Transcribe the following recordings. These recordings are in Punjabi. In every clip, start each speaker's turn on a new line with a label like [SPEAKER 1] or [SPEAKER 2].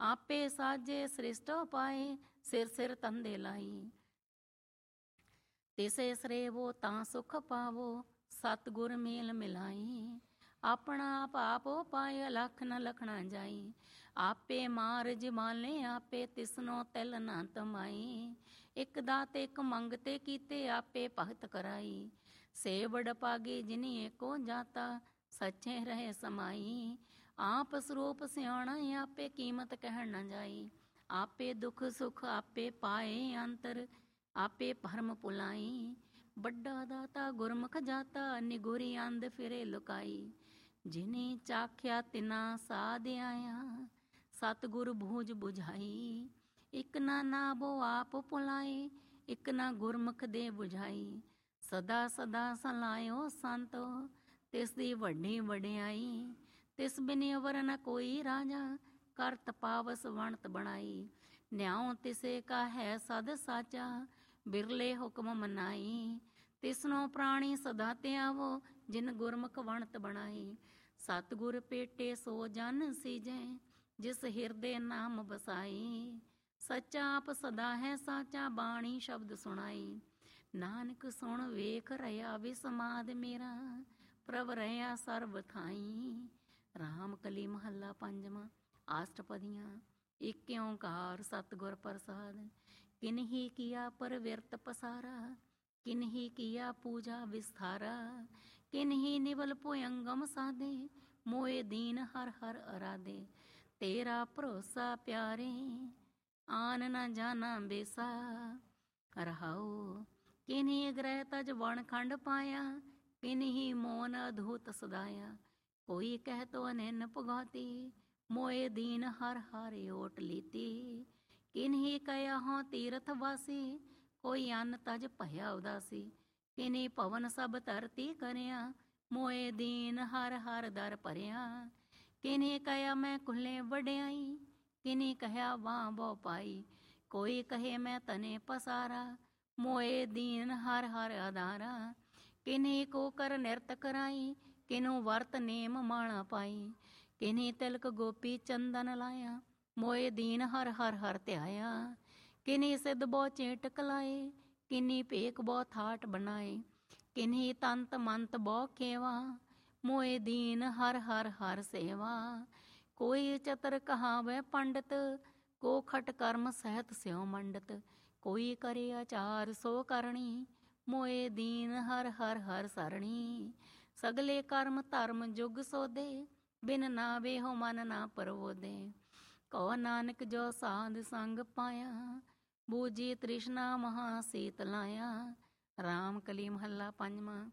[SPEAKER 1] ਆਪੇ ਸਾਜੇ ਸ੍ਰਿਸ਼ਟ ਪਾਏ, ਸਿਰ ਸਿਰ ਤੰਦੇ ਲਾਈ। ਤਿਸੇ ਸਰੇਵੋ ਤਾਂ ਸੁਖ ਪਾਵੋ, ਸਤਿਗੁਰ ਮੇਲ ਮਿਲਾਈ। ਆਪਣਾ ਆਪ ਆਪੋ ਪਾਏ, ਅਲਖ ਨ ਲਖਣਾ ਜਾਈ। ਆਪੇ ਮਾਰ ਜਮਾਲੇ, ਆਪੇ ਤਿਸਨੋ ਤਿਲ ਨਾ ਤਮਾਈ। ਇੱਕ ਦਾਤ ਇੱਕ ਮੰਗਤੇ ਕੀਤੇ, ਆਪੇ ਭਗਤ ਕਰਾਈ। ਸੇ ਵਡ ਪਾਗੇ ਜਿਨੀ ਏਕੋ ਜਾਤਾ, ਸੱਚੇ ਰਹੇ ਸਮਾਈ। ਆਪ ਸਰੂਪ ਸਿਆਣਾ, ਆਪੇ ਕੀਮਤ ਕਹਿਣ ਨਾ ਜਾਈ। ਆਪੇ ਦੁਖ ਸੁਖ ਆਪੇ ਪਾਏ ਅੰਤਰ, ਆਪੇ ਭਰਮ ਭੁਲਾਈ। ਵੱਡਾ ਦਾਤਾ ਗੁਰਮੁਖ ਜਾਤਾ, ਨਿਗੁਰੀ ਅੰਧ ਫਿਰੇ ਲੁਕਾਈ। ਜਿਨੀ ਚਾਖਿਆ ਤਿਨਾ ਸਾਧ ਆਇਆ, ਸਤਿਗੁਰ ਬੂਝ ਬੁਝਾਈ। ਇੱਕ ਨਾ ਨਾਭੋ ਆਪ ਭੁਲਾਏ, ਇੱਕ ਨਾ ਗੁਰਮੁਖ ਦੇ ਬੁਝਾਈ। ਸਦਾ ਸਦਾ ਸਲਾਇਓ ਸੰਤੋ, ਤਿਸ ਦੀ ਵੱਡੀ ਵਡਿਆਈ। ਤਿਸ ਬਿਨ ਅਵਰ ਨ ਕੋਈ ਰਾਜਾ, ਕਰਤ ਪਾਵਸ ਵਣਤ ਬਣਾਈ। ਨਿਆਉ ਤਿਸੇ ਕਾ ਹੈ ਸਦ ਸਾਚਾ, ਬਿਰਲੇ ਹੁਕਮ ਮਨਾਈ। ਤਿਸਨੋ ਪ੍ਰਾਣੀ ਸਦਾ ਧਿਆਵੋ, ਜਿਨ ਗੁਰਮੁਖ ਵਣਤ ਬਣਾਈ। ਸਤਿਗੁਰ ਭੇਟੇ ਸੋ ਜਨ ਸੀਜੈ, ਜਿਸ ਹਿਰਦੇ ਨਾਮ ਬਸਾਈ। ਸੱਚਾ ਆਪ ਸਦਾ ਹੈ ਸਾਚਾ, ਬਾਣੀ ਸ਼ਬਦ ਸੁਣਾਈ। ਨਾਨਕ ਸੁਣ ਵੇਖ ਰਹਾ ਵਿਸਮਾਦ ਮੇਰਾ, ਪ੍ਰਭ ਰਹਾ ਸਰਬ ਥਾਈ। ਰਾਮ ਕਲੀ ਮਹੱਲਾ ਪੰਜਵਾਂ। ਆਸਟਪਦੀਆਂ। ਇਕ ਓਂਕਾਰ ਸਤਿਗੁਰ ਪ੍ਰਸਾਦ। ਕਿਨਹੀ ਕੀਆ ਪਰਵਿਰਤ ਪਸਾਰਾ, ਕਿਨਹੀ ਕੀਆ ਪੂਜਾ ਵਿਸਥਾਰਾ। ਕਿਨਹੀ ਨਿਵਲ ਭੁਯੰਗਮ ਸਾਧੇ, ਮੋਏ ਦੀਨ ਹਰ ਹਰ ਅਰਾਧੇ। ਤੇਰਾ ਭਰੋਸਾ ਪਿਆਰੇ, ਆਨ ਨ ਜਾਨਾ ਬੇਸਾ। ਰਹਾਉ ਕਿਨਹੀ ਗ੍ਰਹਿ ਤਜ ਵਣ ਖੰਡ ਪਾਇਆ, ਕਿਨਹੀ ਮੋਨ ਅਧੂਤ ਸਦਾਇਆ। ਕੋਈ ਕਹਿ ਤੋ ਅਨਿਨ ਭਗਉਤੀ, ਮੋਏ ਦੀਨ ਹਰ ਹਰ ਓਟ ਲੀਤੀ। ਕਿਨਹੀ ਕਹਿਆ ਹੋਂ ਤੀਰਥ ਵਾਸੀ, ਕੋਈ ਅੰਨ ਤਜ ਭਇਆ ਉਦਾਸੀ। ਕਿਨਹੀ ਭਵਨ ਸਭ ਧਰਤੀ ਕਰਿਆ, ਮੋਏ ਦੀਨ ਹਰ ਹਰ ਦਰ ਭਰਿਆ। ਕਿਨਹੀ ਕਹਿਆ ਮੈਂ ਕੁੱਲੇ ਵਡਿਆਈ, ਕਿਨਹੀ ਕਹਿਆ ਵਾਹ ਬਹੁ ਪਾਈ। ਕੋਈ ਕਹੇ ਮੈਂ ਤਨੇ ਪਸਾਰਾ, ਮੋਏ ਦੀਨ ਹਰ ਹਰ ਆਧਾਰਾ। ਕਿਨਹੀ ਕੋ ਕਰ ਨਿਰਤ ਕਰਾਈ, ਕਿਨਹੂ ਵਰਤ ਨੇਮ ਮਾਲਾ ਪਾਈ। ਕਿਨਹੀ ਤਿਲਕ ਗੋਪੀ ਚੰਦਨ ਲਾਇਆ, ਮੋਏ ਦੀਨ ਹਰ ਹਰ ਹਰ ਧਿਆਇਆ। ਕਿਨਹੀ ਸਿੱਧ ਬਹੁ ਚੇਟਕ ਲਾਏ, ਕਿਨਹੀ ਭੇਖ ਬਹੁ ਥਾਟ ਬਣਾਏ। ਕਿਨਹੀ ਤੰਤ ਮੰਤ ਬਹੁ ਖੇਵਾ, ਮੋਏ ਦੀਨ ਹਰ ਹਰ ਹਰ ਸੇਵਾ। ਕੋਈ ਚਤਰ ਕਹਾਵੈ ਪੰਡਤ, ਕੋ ਖਟ ਕਰਮ ਸਹਿਤ ਸਿਉ ਮੰਡਤ। ਕੋਈ ਕਰੇ ਆਚਾਰ ਸੋ ਕਰਣੀ, ਮੋਏ ਦੀਨ ਹਰ ਹਰ ਹਰ ਸਰਣੀ। ਸਗਲੇ ਕਰਮ ਧਰਮ ਜੁਗ ਸੋਧੇ, ਬਿਨ ਨਾਵੇ ਹੋ ਮਨ ਨਾ ਪਰਵੋਦੇ। ਕਹੋ ਨਾਨਕ ਜੋ ਸਾਧ ਸੰਗ ਪਾਇਆ, ਬੂਝੀ ਤ੍ਰਿਸ਼ਨਾ ਮਹਾ ਸੀਤ ਲਾਇਆ। ਰਾਮ ਕਲੀ ਮਹੱਲਾ ਪੰਜਵਾਂ।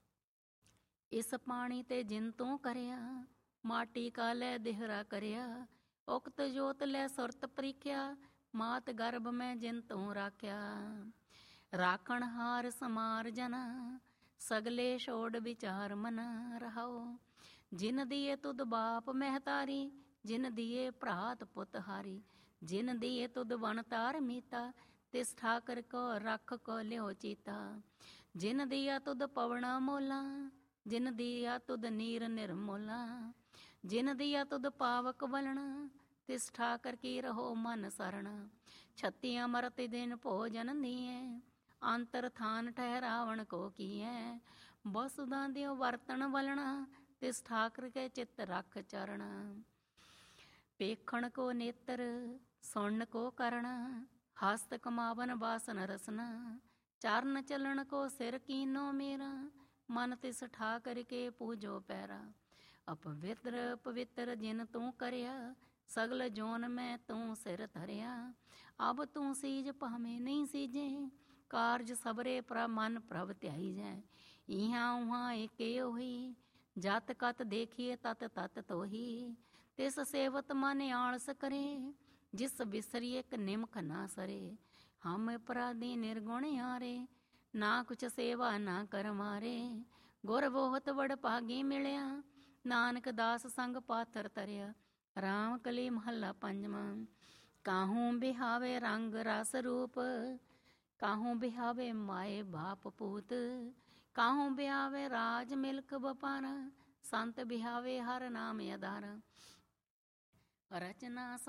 [SPEAKER 1] ਇਸ ਪਾਣੀ ਤੇ ਜਿਨ ਤੂੰ ਕਰਿਆ, ਮਾਟੀ ਕਾ ਲੈ ਦੇਹਰਾ ਕਰਿਆ। ਉਕਤ ਜੋਤ ਲੈ ਸੁਰਤ ਪ੍ਰੀਖਿਆ, ਮਾਤ ਗਰਭ ਮੈਂ ਜਿਨ ਤੂੰ ਰਾਖਿਆ। ਰਾਖਣ ਹਾਰ ਸਮਾਰ ਜਨਾ, ਸਗਲੇ ਛੋੜ ਵਿਚਾਰ ਮਨਾ। ਰਹਾਉ ਜਿਨ ਦੀਏ ਤੁਧ ਬਾਪ ਮਹਿਤਾਰੀ, ਜਿਨ ਦੀਏ ਭਰਾਤ ਪੁੱਤ ਹਾਰੀ। ਜਿਨ ਦੀਏ ਤੁਧ ਵਣਤਾਰ ਮੀਤਾ, ਤਿਸ ਠਾਕਰ ਕੋ ਰੱਖ ਕੋ ਲਿਓ ਚੀਤਾ। ਜਿਨ ਦੀਆ ਤੁਧ ਪਵਣਾ ਮੋਲਾ, ਜਿਨ ਦੀਆ ਤੁਧ ਨੀਰ ਨਿਰਮੋਲਾ। ਜਿਨ ਦੀਆ ਤੁਧ ਪਾਵਕ ਬਲਣਾ, ਤਿਸ ਠਾਕਰ ਕੀ ਰਹੋ ਮਨ ਸਰਣਾ। 36 ਅਮਰਤ ਦਿਨ ਭੋਜਨ ਦੀਏ, ਅੰਤਰ ਥਾਨ ਠਹਿਰਾਵਣ ਕੋ ਕੀਐ। ਬਸੁਦਾ ਦਿਓ ਵਰਤਣ ਵਲਣਾ, ਤਿਸ ਠਾਕਰ ਕੇ ਚਿੱਤ ਰੱਖ ਚਰਣਾ। ਪੇਖਣ ਕੋ ਨੇਤਰ, ਸੁਣਨ ਕੋ ਕਰਣਾ। ਹਸਤ ਕਮਾਵਨ ਬਾਸਨ ਰਸਨਾ, ਚਰਨ ਚੱਲਣ ਕੋ ਸਿਰ ਕੀਨੋ ਮੇਰਾ। ਮਨ ਤਿਸ ਠਾਕਰ ਕੇ ਪੂਜੋ ਪੈਰਾ। ਅਪਵਿੱਤਰ ਪਵਿੱਤਰ ਜਿਨ ਤੂੰ ਕਰਿਆ, ਸਗਲ ਜੋਨ ਮੈਂ ਤੂੰ ਸਿਰ ਧਰਿਆ। ਅਬ ਤੂੰ ਸੀਜ ਭਾਵੇਂ ਨਹੀਂ ਸੀਜੇ, ਕਾਰਜ ਸਬਰੇ ਪ੍ਰਭ ਮਨ ਪ੍ਰਭ ਧਿਆਈ ਜੈ। ਇਹਾਂ ਉਹਾਂ ਏਕੇ ਉਹੀ, ਜਤ ਕਤ ਦੇਖੀਏ ਤਤ ਤਤ ਤੋਹੀ। ਤਿਸ ਸੇਵਤ ਮਨ ਆਲਸ ਕਰੇ, ਜਿਸ ਬਿਸਰੀਏ ਕ ਨਿਮਖ ਨਾ ਸਰੇ। ਹਮ ਅਪਰਾਧੀ ਨਿਰਗੁਣ ਹਾਰੇ, ਨਾ ਕੁਛ ਸੇਵਾ ਨਾ ਕਰ ਮਾਰੇ। ਗੁਰ ਬਹੁਤ ਵਡ ਭਾਗੀ ਮਿਲਿਆ, ਨਾਨਕ ਦਾਸ ਸੰਗ ਪਾਥਰ ਤਰਿਆ। ਰਾਮ ਕਲੀ ਮਹੱਲਾ ਪੰਜਵਾਂ। ਕਾਹੂ ਬਿਹਾਵੇ ਰੰਗ ਰਸ ਰੂਪ, ਕਾਹੂ ਬਿਹਾਵੇ ਮਾਏ ਬਾਪ ਪੂਤ। ਕਾਹੂ ਬਿਹਾਵੇ ਰਾਜ ਮਿਲਕ ਵਪਾਰਾ, ਸੰਤ ਬਿਹਾਵੇ ਹਰ ਨਾਮ ਆਧਾਰਾ। ਰਚਨਾ